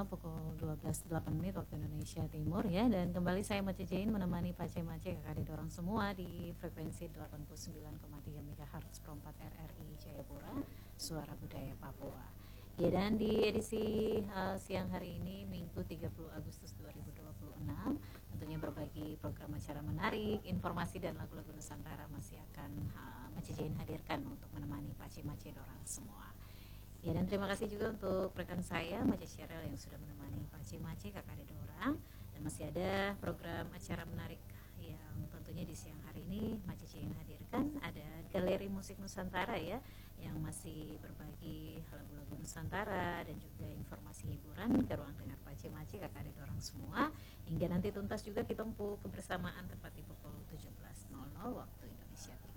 pukul 12.08 waktu Indonesia Timur ya. Dan kembali saya Mace Jane menemani Pace Mace kakak adik orang semua di frekuensi 89,3 MHz Pro 4 RRI Jayapura, Suara Budaya Papua. Ya, dan di edisi siang hari ini Minggu 30 Agustus 2026 tentunya berbagi program acara menarik, informasi dan lagu-lagu Nusantara masih akan Mace Jane hadirkan untuk menemani Pace Mace orang semua. Ya, dan terima kasih juga untuk rekan saya Mace Cheryl yang sudah menemani Pace Mace kakak ada orang. Dan masih ada program acara menarik yang tentunya di siang hari ini Mace yang hadirkan. Ada Galeri Musik Nusantara ya, yang masih berbagi lagu-lagu Nusantara dan juga informasi hiburan ke ruang dengar Pace Mace kakak ada orang semua. Hingga nanti tuntas juga kita tempuh kebersamaan tepat di pukul 17.00 waktu Indonesia Timur.